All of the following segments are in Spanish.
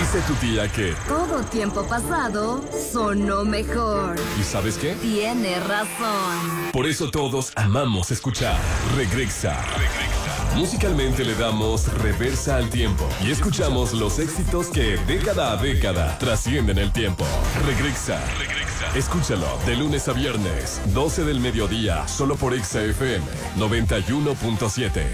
Dice tu tía que todo tiempo pasado sonó mejor. ¿y sabes qué? Tiene razón. Por eso todos amamos escuchar Regresa. Musicalmente le damos reversa al tiempo y escuchamos los éxitos que década a década trascienden el tiempo. Regresa. Escúchalo de lunes a viernes, 12 del mediodía, solo por Exa FM 91.7.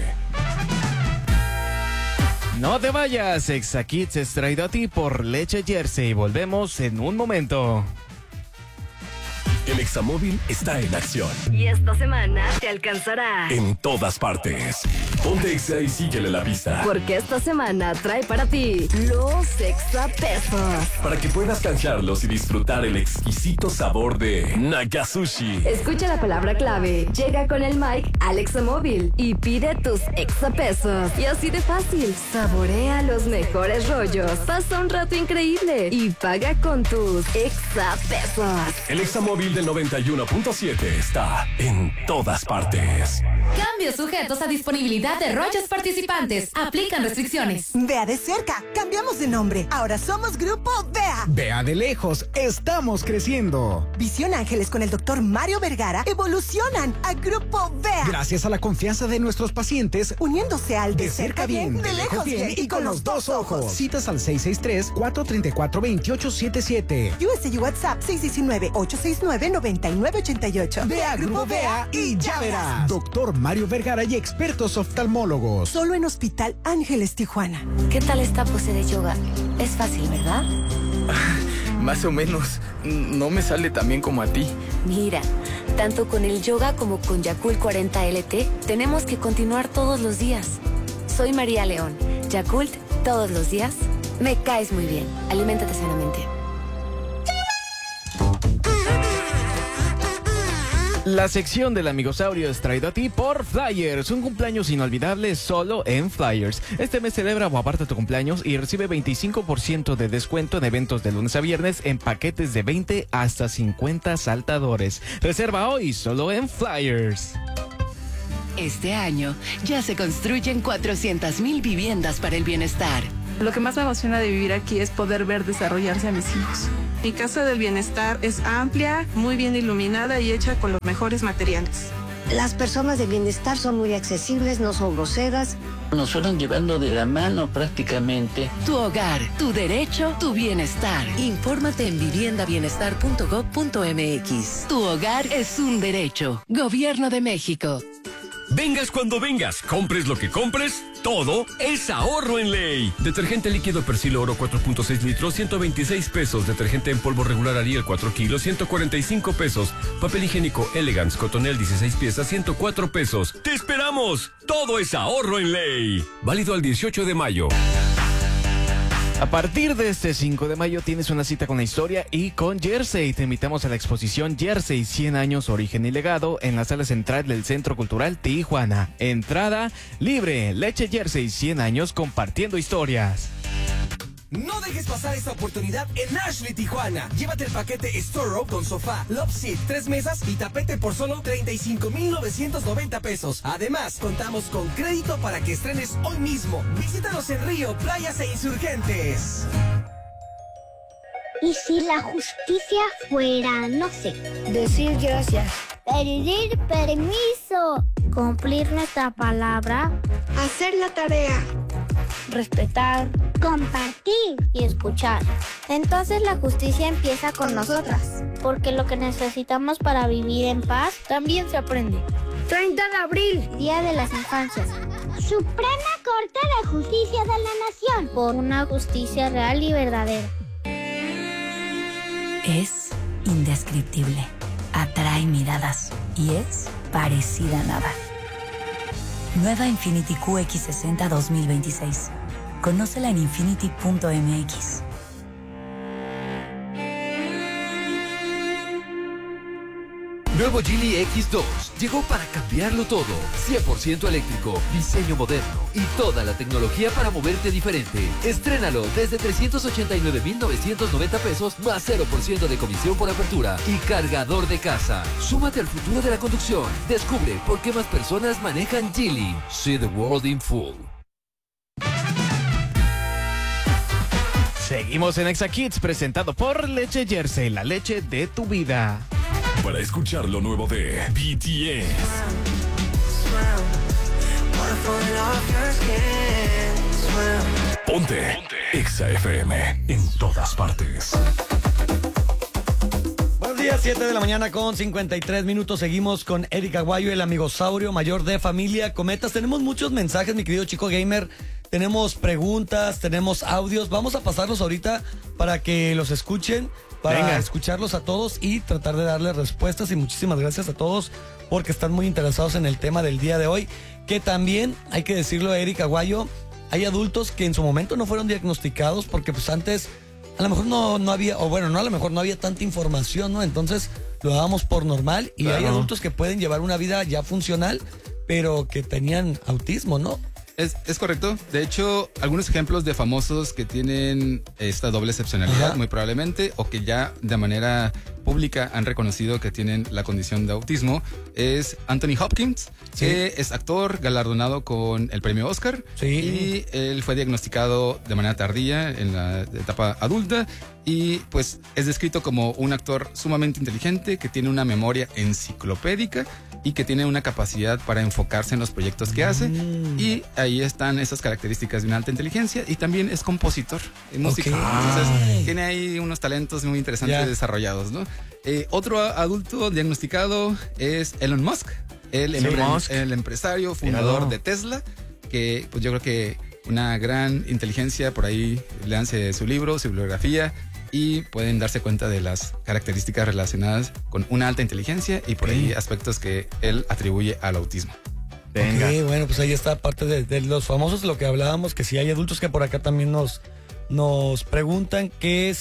No te vayas, Exa Kids es traído a ti por Leche Jersey. Volvemos en un momento. El Examóvil está en acción. Y esta semana te alcanzará. En todas partes. Ponte Exa y síguele la pista. Porque esta semana trae para ti los exapesos. Para que puedas canjearlos y disfrutar el exquisito sabor de Nagasushi. Escucha la palabra clave, llega con el mic al Examóvil y pide tus exapesos. Y así de fácil, saborea los mejores rollos, pasa un rato increíble y paga con tus exapesos. El Examóvil del 91.7 está en todas partes. Cambios sujetos a disponibilidad de rollos participantes. Aplican restricciones. Vea de cerca, cambiamos de nombre. Ahora somos Grupo Vea. Vea de lejos, estamos creciendo. Visión Ángeles con el doctor Mario Vergara evolucionan a Grupo Vea. Gracias a la confianza de nuestros pacientes, uniéndose al de cerca bien, de lejos bien y con los dos ojos. Citas al 663-434-2877. USA y WhatsApp 619-869-9988. Vea Grupo Vea y ya verás. Doctor Mario Vergara y expertos oftalmólogos. Solo en Hospital Ángeles, Tijuana. ¿Qué tal esta pose de yoga? Es fácil, ¿verdad? Más o menos. No me sale tan bien como a ti. Mira, tanto con el yoga como con Yakult 40 LT, tenemos que continuar todos los días. Soy María León. Yakult, todos los días. Me caes muy bien. Aliméntate sanamente. La sección del Amigosaurio es traído a ti por Flyers, un cumpleaños inolvidable solo en Flyers. Este mes celebra o aparta tu cumpleaños y recibe 25% de descuento en eventos de lunes a viernes en paquetes de 20 hasta 50 saltadores. Reserva hoy solo en Flyers. Este año ya se construyen 400,000 viviendas para el bienestar. Lo que más me emociona de vivir aquí es poder ver desarrollarse a mis hijos. Mi casa del bienestar es amplia, muy bien iluminada y hecha con los mejores materiales. Las personas de bienestar son muy accesibles, no son groseras. Nos fueron llevando de la mano prácticamente. Tu hogar, tu derecho, tu bienestar. Infórmate en viviendabienestar.gov.mx. Tu hogar es un derecho. Gobierno de México. Vengas cuando vengas, compres lo que compres, todo es ahorro en ley. Detergente líquido Persil Oro 4.6 litros, 126 pesos. Detergente en polvo regular Ariel 4 kilos, 145 pesos. Papel higiénico Elegance Cotonel 16 piezas, 104 pesos. ¡Te esperamos! Todo es ahorro en ley. Válido al 18 de mayo. A partir de este 5 de mayo tienes una cita con la historia y con Jersey. Te invitamos a la exposición Jersey 100 años, origen y legado en la sala central del Centro Cultural Tijuana. Entrada libre. Leche Jersey 100 años compartiendo historias. No dejes pasar esta oportunidad en Ashley Tijuana. Llévate el paquete Storo con sofá, Love Seat, 3 mesas y tapete por solo 35,990 pesos. Además, contamos con crédito para que estrenes hoy mismo. Visítanos en Río, Playas e Insurgentes. ¿Y si la justicia fuera, no sé, decir gracias, pedir permiso, cumplir nuestra palabra, hacer la tarea, respetar, compartir y escuchar? Entonces la justicia empieza con nosotras, porque lo que necesitamos para vivir en paz también se aprende. 30 de abril, Día de las Infancias. Suprema Corte de Justicia de la Nación. Por una justicia real y verdadera. Es indescriptible, atrae miradas y es parecida a nada. Nueva Infiniti QX60 2026. Conócela en infiniti.mx. Nuevo Geely X2 llegó para cambiarlo todo. 100% eléctrico, diseño moderno y toda la tecnología para moverte diferente. Estrénalo desde 389,990 pesos más 0% de comisión por apertura y cargador de casa. Súmate al futuro de la conducción. Descubre por qué más personas manejan Geely. See the world in full. Seguimos en Exa Kids, presentado por Leche Jersey, la leche de tu vida. Para escuchar lo nuevo de BTS. Ponte Exa FM en todas partes. Buenos días, 7 de la mañana con 53 minutos. Seguimos con Eric Aguayo, el amigosaurio mayor de familia Cometas. Tenemos muchos mensajes, mi querido chico gamer. Tenemos preguntas, tenemos audios. Vamos a pasarlos ahorita para que los escuchen, para escucharlos a todos y tratar de darles respuestas. Y muchísimas gracias a todos porque están muy interesados en el tema del día de hoy. Que también, hay que decirlo, Eric Aguayo, hay adultos que en su momento no fueron diagnosticados porque pues antes a lo mejor no había, o bueno, no a lo mejor no había tanta información, ¿no? Entonces lo dábamos por normal y hay adultos que pueden llevar una vida ya funcional, pero que tenían autismo, ¿no? Es correcto. De hecho, algunos ejemplos de famosos que tienen esta doble excepcionalidad, muy probablemente, o que ya de manera pública han reconocido que tienen la condición de autismo, es Anthony Hopkins, que es actor galardonado con el premio Oscar, y él fue diagnosticado de manera tardía en la etapa adulta, y pues es descrito como un actor sumamente inteligente, que tiene una memoria enciclopédica y que tiene una capacidad para enfocarse en los proyectos que hace, y ahí están esas características de una alta inteligencia, y también es compositor de música. Entonces tiene ahí unos talentos muy interesantes desarrollados, ¿no? Otro adulto diagnosticado es Elon Musk, el empresario, fundador de Tesla, que pues yo creo que una gran inteligencia. Por ahí léanse su libro, su bibliografía, y pueden darse cuenta de las características relacionadas con una alta inteligencia y por ahí aspectos que él atribuye al autismo. Ok, bueno, pues ahí está parte de los famosos, de lo que hablábamos, que si hay adultos que por acá también nos preguntan que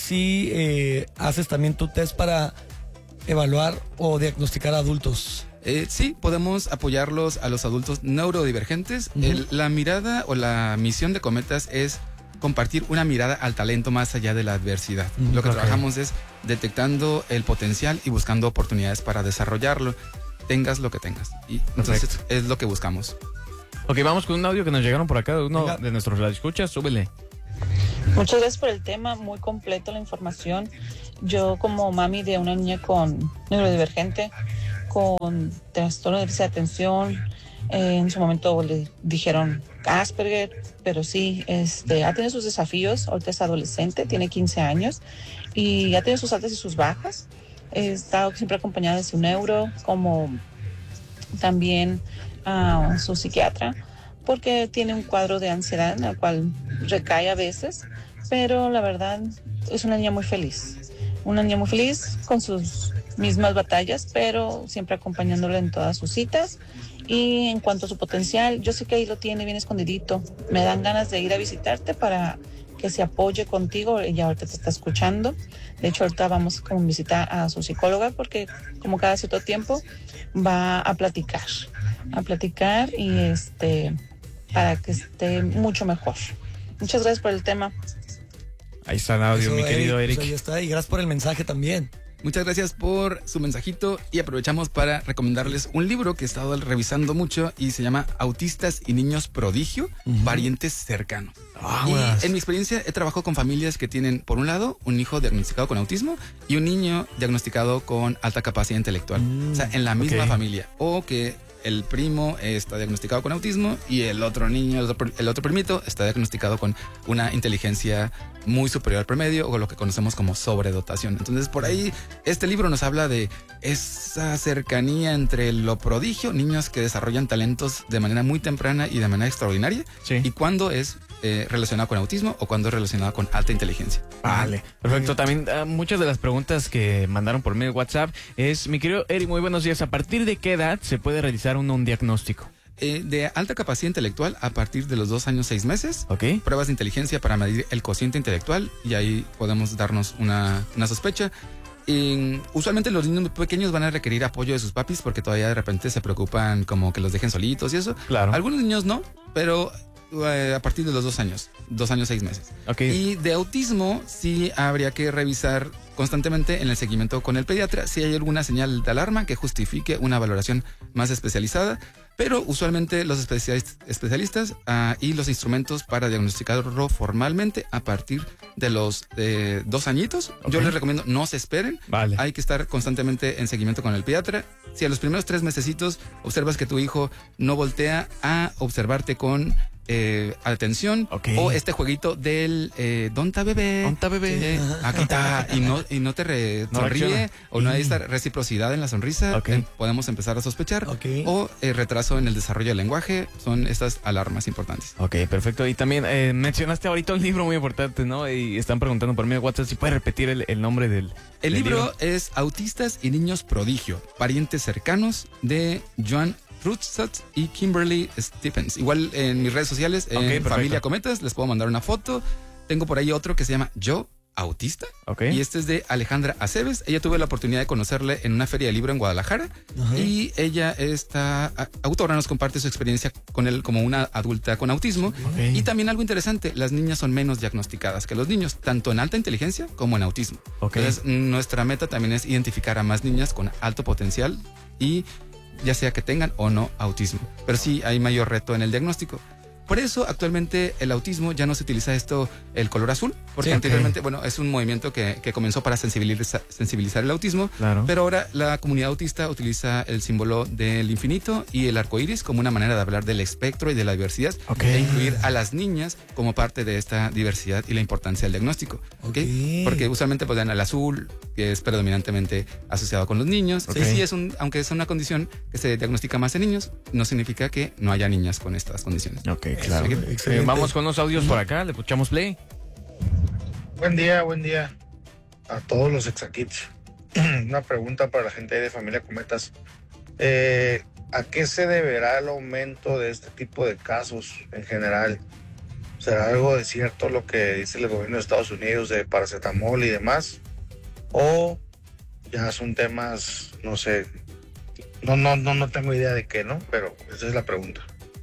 si haces también tu test para evaluar o diagnosticar a adultos. Sí, podemos apoyarlos a los adultos neurodivergentes. La mirada o la misión de Cometas es compartir una mirada al talento más allá de la adversidad. Lo que trabajamos es detectando el potencial y buscando oportunidades para desarrollarlo, tengas lo que tengas. Y entonces es lo que buscamos. Ok, vamos con un audio que nos llegaron por acá de uno de nuestros radioescuchas. Súbele. Muchas gracias por el tema, muy completo la información. Yo como mami de una niña con neurodivergente, con trastorno de déficit de atención, en su momento le dijeron Asperger, pero sí, ha tenido sus desafíos. Ahorita es adolescente, tiene 15 años y ha tenido sus altas y sus bajas. He estado siempre acompañada de su neuro, como también su psiquiatra, porque tiene un cuadro de ansiedad en el cual recae a veces, pero la verdad es una niña muy feliz con sus mismas batallas, pero siempre acompañándola en todas sus citas. Y en cuanto a su potencial, yo sé que ahí lo tiene bien escondidito. Me dan ganas de ir a visitarte para que se apoye contigo. Ella ahorita te está escuchando. De hecho, ahorita vamos a visitar a su psicóloga porque como cada cierto tiempo va a platicar y para que esté mucho mejor. Muchas gracias por el tema. Ahí está el audio, mi querido Eric. Pues ahí está, y gracias por el mensaje también. Muchas gracias por su mensajito y aprovechamos para recomendarles un libro que he estado revisando mucho y se llama Autistas y Niños Prodigio, Parientes Cercanos. Y en mi experiencia he trabajado con familias que tienen, por un lado, un hijo diagnosticado con autismo y un niño diagnosticado con alta capacidad intelectual. O sea, en la misma familia. O que el primo está diagnosticado con autismo y el otro niño, el otro primito, está diagnosticado con una inteligencia muy superior al promedio o lo que conocemos como sobredotación. Entonces, por ahí, este libro nos habla de esa cercanía entre lo prodigio, niños que desarrollan talentos de manera muy temprana y de manera extraordinaria, y cuándo es relacionado con autismo o cuando es relacionado con alta inteligencia. Vale, perfecto. También muchas de las preguntas que mandaron por medio de WhatsApp es, mi querido Eric, muy buenos días. ¿A partir de qué edad se puede realizar un diagnóstico? De alta capacidad intelectual a partir de los 2 años 6 meses. Pruebas de inteligencia para medir el cociente intelectual y ahí podemos darnos una sospecha. Usualmente los niños pequeños van a requerir apoyo de sus papis porque todavía de repente se preocupan como que los dejen solitos y eso. Claro. Algunos niños no, pero a partir de los 2 años, 2 años 6 meses. Y de autismo sí habría que revisar constantemente en el seguimiento con el pediatra si hay alguna señal de alarma que justifique una valoración más especializada. Pero usualmente los especialistas y los instrumentos para diagnosticarlo formalmente a partir de los 2 añitos. Okay. Yo les recomiendo no se esperen. Vale. Hay que estar constantemente en seguimiento con el pediatra. Si a los primeros 3 mesecitos observas que tu hijo no voltea a observarte con atención, o este jueguito del ¿dónde está bebé? Aquí está, y no te sonríe, o no hay esta reciprocidad en la sonrisa, podemos empezar a sospechar, o retraso en el desarrollo del lenguaje, son estas alarmas importantes. Ok, perfecto. Y también mencionaste ahorita un libro muy importante, ¿no? Y están preguntando por medio de WhatsApp si puedes repetir el nombre del libro. Es Autistas y Niños Prodigio, parientes cercanos, de Joan Rutsat y Kimberly Stephens. Igual en mis redes sociales, en Familia Cometas, les puedo mandar una foto. Tengo por ahí otro que se llama Yo Autista. Y este es de Alejandra Aceves. Ella tuve la oportunidad de conocerle en una feria de libro en Guadalajara. Y ella, esta autora, nos comparte su experiencia con él como una adulta con autismo. Y también algo interesante, las niñas son menos diagnosticadas que los niños, tanto en alta inteligencia como en autismo. Entonces, nuestra meta también es identificar a más niñas con alto potencial, y ya sea que tengan o no autismo. Pero sí hay mayor reto en el diagnóstico. Por eso, actualmente, el autismo ya no se utiliza el color azul, porque anteriormente, bueno, es un movimiento que comenzó para sensibilizar el autismo, pero ahora la comunidad autista utiliza el símbolo del infinito y el arco iris como una manera de hablar del espectro y de la diversidad, e incluir a las niñas como parte de esta diversidad y la importancia del diagnóstico. Porque usualmente pues dan el azul, que es predominantemente asociado con los niños. Sí, aunque es una condición que se diagnostica más en niños, no significa que no haya niñas con estas condiciones. Claro. Vamos con unos audios por acá, le escuchamos play. Buen día a todos los Exakits. Una pregunta para la gente de Familia Cometas. ¿A qué se deberá el aumento de este tipo de casos en general? ¿Será algo de cierto lo que dice el gobierno de Estados Unidos de paracetamol y demás? ¿O ya son temas, no sé, no tengo idea de qué, ¿no? Pero esa es la pregunta.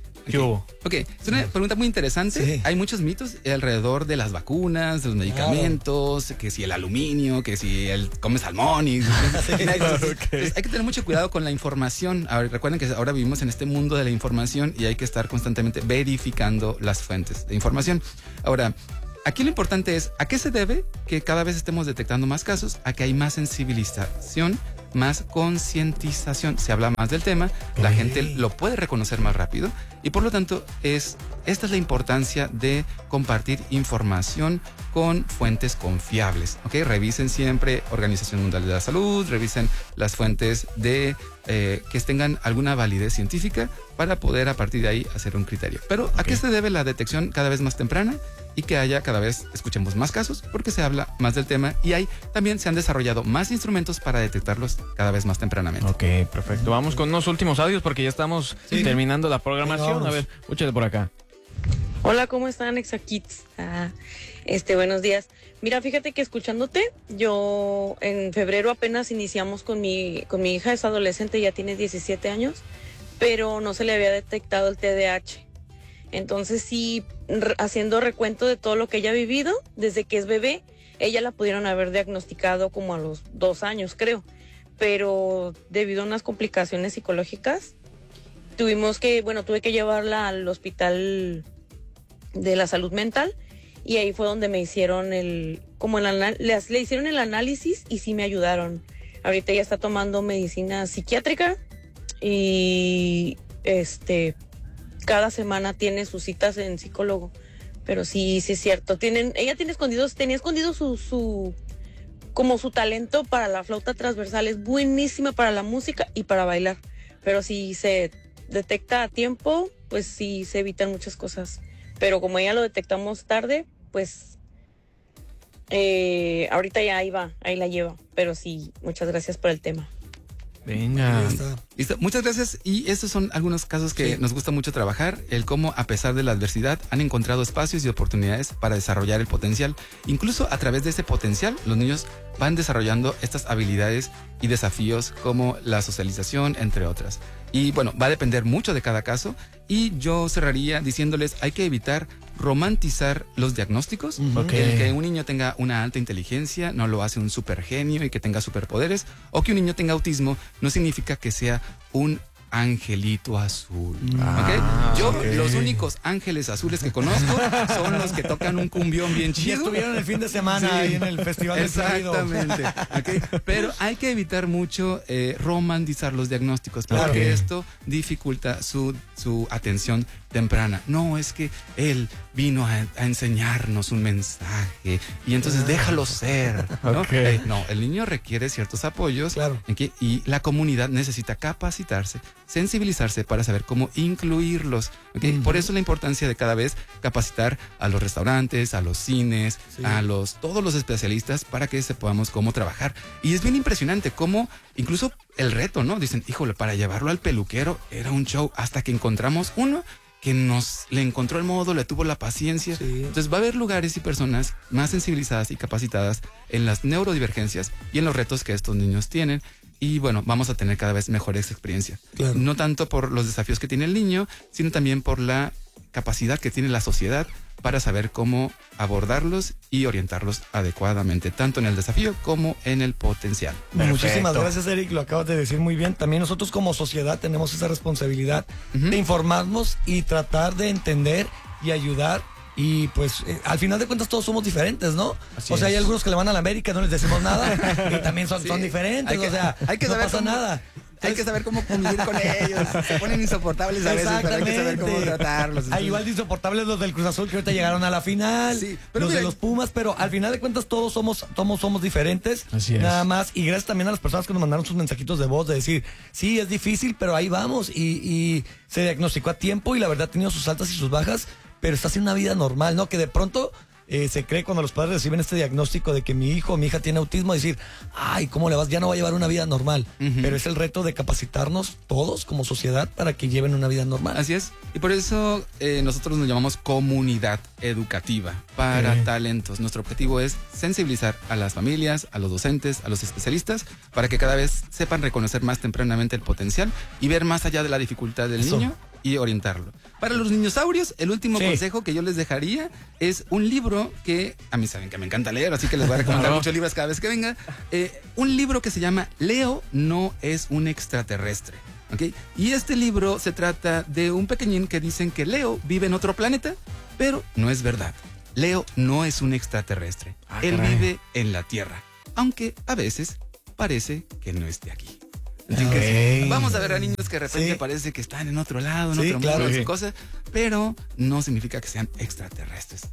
Es una pregunta muy interesante. Hay muchos mitos alrededor de las vacunas, de los medicamentos, que si el aluminio, que si comes salmón y Entonces, hay que tener mucho cuidado con la información. Recuerden que ahora vivimos en este mundo de la información y hay que estar constantemente verificando las fuentes de información. Ahora, aquí lo importante es, ¿a qué se debe que cada vez estemos detectando más casos? A que hay más sensibilización, más concientización, se habla más del tema, la gente lo puede reconocer más rápido, y por lo tanto esta es la importancia de compartir información con fuentes confiables. Revisen siempre Organización Mundial de la Salud, revisen las fuentes de que tengan alguna validez científica para poder a partir de ahí hacer un criterio. Pero ¿a qué se debe la detección cada vez más temprana? Y que cada vez escuchemos más casos, porque se habla más del tema, y también se han desarrollado más instrumentos para detectarlos cada vez más tempranamente. Ok, perfecto. Vamos con unos últimos audios porque ya estamos terminando la programación. A ver, escúchale por acá. Hola, ¿cómo están, Exakits? Buenos días. Mira, fíjate que escuchándote, yo en febrero apenas iniciamos con mi hija, es adolescente, ya tiene 17 años, pero no se le había detectado el TDAH. Entonces sí, haciendo recuento de todo lo que ella ha vivido, desde que es bebé, ella la pudieron haber diagnosticado como a los 2 años, creo. Pero debido a unas complicaciones psicológicas, tuve que llevarla al hospital de la salud mental, y ahí fue donde me hicieron le hicieron el análisis y sí me ayudaron. Ahorita ella está tomando medicina psiquiátrica y cada semana tiene sus citas en psicólogo. Pero sí es cierto. Tenía escondido su talento para la flauta transversal. Es buenísima para la música y para bailar. Pero si se detecta a tiempo, pues sí se evitan muchas cosas. Pero como ya lo detectamos tarde, pues ahorita ya ahí la lleva. Pero sí, muchas gracias por el tema. Venga. Listo, muchas gracias. Y estos son algunos casos que nos gusta mucho trabajar, el cómo a pesar de la adversidad han encontrado espacios y oportunidades para desarrollar el potencial. Incluso a través de ese potencial, los niños van desarrollando estas habilidades y desafíos como la socialización, entre otras. Y bueno, va a depender mucho de cada caso, y yo cerraría diciéndoles, hay que evitar romantizar los diagnósticos. El que un niño tenga una alta inteligencia no lo hace un super genio y que tenga superpoderes, o que un niño tenga autismo no significa que sea un angelito azul. ¿Ok? Yo, los únicos ángeles azules que conozco son los que tocan un cumbión bien chido. Y estuvieron el fin de semana ahí en el Festival del Sonido. Exactamente. ¿Okay? Pero hay que evitar mucho romantizar los diagnósticos, porque esto dificulta su atención temprana. No, es que él vino a enseñarnos un mensaje y entonces déjalo ser, ¿no? No, el niño requiere ciertos apoyos, y la comunidad necesita capacitarse, sensibilizarse para saber cómo incluirlos. Por eso la importancia de cada vez capacitar a los restaurantes, a los cines, a todos los especialistas para que sepamos cómo trabajar. Y es bien impresionante cómo incluso el reto, ¿no? Dicen, híjole, para llevarlo al peluquero era un show, hasta que encontramos uno que le encontró el modo, le tuvo la paciencia. Entonces va a haber lugares y personas más sensibilizadas y capacitadas en las neurodivergencias y en los retos que estos niños tienen. Y bueno, vamos a tener cada vez mejores experiencias. No tanto por los desafíos que tiene el niño, sino también por la capacidad que tiene la sociedad para saber cómo abordarlos y orientarlos adecuadamente, tanto en el desafío como en el potencial. Muchísimas gracias, Eric, lo acabas de decir muy bien. También nosotros como sociedad tenemos esa responsabilidad de informarnos y tratar de entender y ayudar. Y pues al final de cuentas todos somos diferentes, ¿no? O sea, hay algunos que le van a la América, no les decimos nada, y también son diferentes, hay que no saber pasa nada. Hay que saber cómo convivir con ellos. Se ponen insoportables a veces, pero hay que saber cómo tratarlos. Hay igual de insoportables los del Cruz Azul que ahorita llegaron a la final, pero los de los Pumas, pero al final de cuentas todos somos diferentes. Así es. Nada más. Y gracias también a las personas que nos mandaron sus mensajitos de voz de decir, sí, es difícil, pero ahí vamos. Y se diagnosticó a tiempo y la verdad ha tenido sus altas y sus bajas, pero está haciendo una vida normal, ¿no? Que de pronto se cree cuando los padres reciben este diagnóstico de que mi hijo o mi hija tiene autismo, decir, ay, ¿cómo le vas? Ya no va a llevar una vida normal. Pero es el reto de capacitarnos todos como sociedad para que lleven una vida normal. Así es. Y por eso nosotros nos llamamos comunidad educativa para talentos. Nuestro objetivo es sensibilizar a las familias, a los docentes, a los especialistas, para que cada vez sepan reconocer más tempranamente el potencial y ver más allá de la dificultad del niño y orientarlo. Para los niñosaurios, el último consejo que yo les dejaría es un libro que a mí saben que me encanta leer, así que les voy a recomendar muchos libros cada vez que venga. Un libro que se llama Leo no es un extraterrestre. Y este libro se trata de un pequeñín que dicen que Leo vive en otro planeta, pero no es verdad. Leo no es un extraterrestre. Él vive en la Tierra, aunque a veces parece que no esté aquí. Vamos a ver a niños que de repente parece que están en otro lado, en otro mundo, cosas, pero no significa que sean extraterrestres.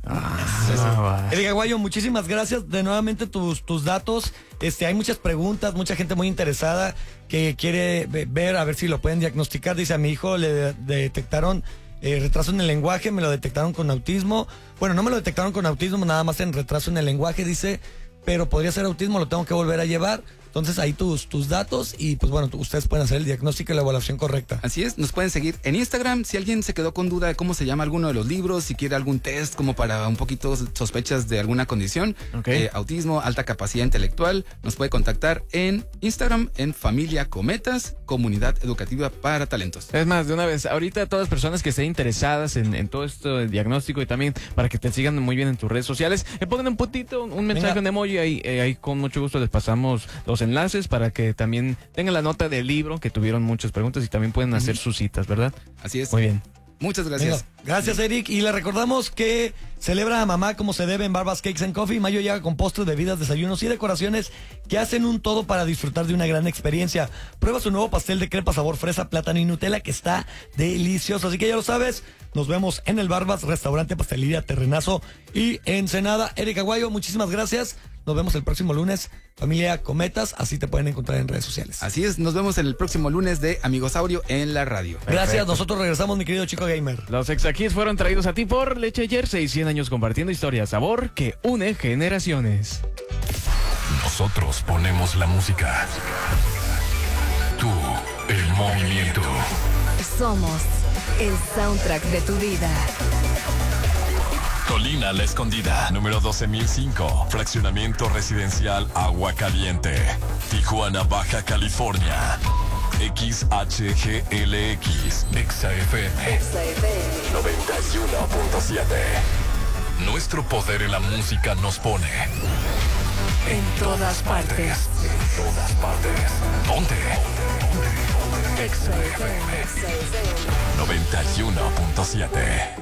Eric Aguayo, muchísimas gracias de nuevamente tus datos. Hay muchas preguntas, mucha gente muy interesada que quiere ver a ver si lo pueden diagnosticar. Dice, a mi hijo le detectaron retraso en el lenguaje, me lo detectaron con autismo. Bueno, no me lo detectaron con autismo, nada más en retraso en el lenguaje, dice, pero podría ser autismo, lo tengo que volver a llevar. Entonces ahí tus datos y pues bueno, ustedes pueden hacer el diagnóstico y la evaluación correcta. Así es, nos pueden seguir en Instagram. Si alguien se quedó con duda de cómo se llama alguno de los libros, si quiere algún test como para un poquito sospechas de alguna condición, autismo, alta capacidad intelectual, nos puede contactar en Instagram en Familia Cometas, Comunidad Educativa para Talentos. Es más, de una vez, ahorita todas las personas que estén interesadas en todo esto de diagnóstico y también para que te sigan muy bien en tus redes sociales, pongan un puntito, un mensaje, un emoji, ahí con mucho gusto les pasamos los enlaces para que también tengan la nota del libro, que tuvieron muchas preguntas y también pueden hacer sus citas, ¿verdad? Así es. Muy bien. Muchas gracias. Gracias, Eric. Y le recordamos que celebra a mamá como se debe en Barbas Cakes and Coffee. Mayo llega con postres, bebidas, desayunos y decoraciones que hacen un todo para disfrutar de una gran experiencia. Prueba su nuevo pastel de crepa sabor fresa, plátano y Nutella que está delicioso. Así que ya lo sabes, nos vemos en el Barbas, Restaurante Pastelería Terrenazo y Ensenada. Eric Aguayo, muchísimas gracias. Nos vemos el próximo lunes, Familia Cometas, así te pueden encontrar en redes sociales. Así es, nos vemos el próximo lunes de Amigosaurio en la radio. Gracias, perfecto. Nosotros regresamos, mi querido Chico Gamer. Los Exakits fueron traídos a ti por Leche Jersey, 100 años compartiendo historias, sabor que une generaciones. Nosotros ponemos la música. Tú, el movimiento. Somos el soundtrack de tu vida. Colina La Escondida, número 12005, fraccionamiento residencial Agua Caliente, Tijuana, Baja California. XHGLX, XFM 91.7. Nuestro poder en la música nos pone en todas partes. En todas partes. Ponte. Exa FM 91.7.